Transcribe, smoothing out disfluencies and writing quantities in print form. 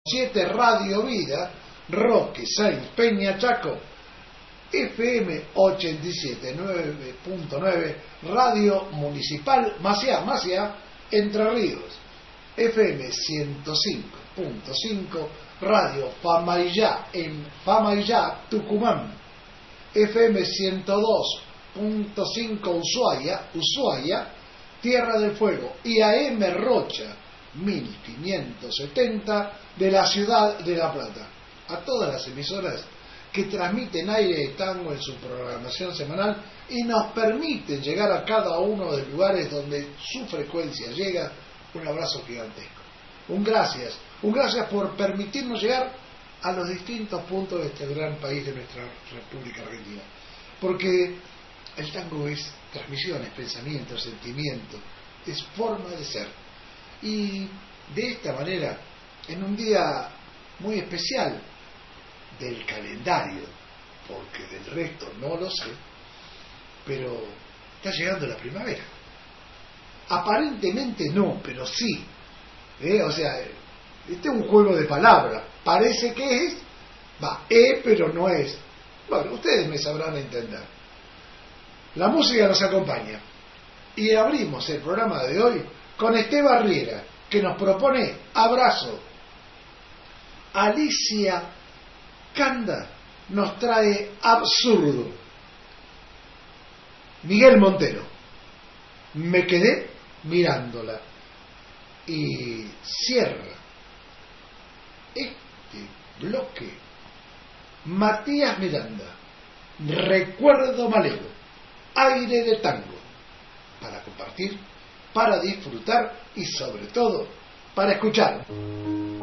7 Radio Vida, Roque Sáenz Peña, Chaco, FM 87.9.9, Radio Municipal Maciá, Entre Ríos, FM 105.5, Radio Famaillá en Famaillá, Tucumán, FM 102.5 Ushuaia, Tierra del Fuego, y AM Rocha 1570 de la ciudad de La Plata. A todas las emisoras que transmiten Aire de Tango en su programación semanal y nos permiten llegar a cada uno de los lugares donde su frecuencia llega, un abrazo gigantesco. Un gracias por permitirnos llegar a los distintos puntos de este gran país de nuestra República Argentina. Porque el tango es transmisión, es pensamiento, es sentimiento, es forma de ser. Y de esta manera, en un día muy especial del calendario, porque del resto no lo sé, pero está llegando la primavera. Aparentemente no, pero sí. O sea, este es un juego de palabras. Parece que es, pero no es. Bueno, ustedes me sabrán entender. La música nos acompaña. Y abrimos el programa de hoy con Esteban Riera, que nos propone Abrazo. Alicia Canda nos trae Absurdo. Miguel Montero, Me quedé mirándola. Y cierra este bloque Matías Miranda, Recuerdo Malego, Aire de Tango, para compartir, para disfrutar y sobre todo para escuchar.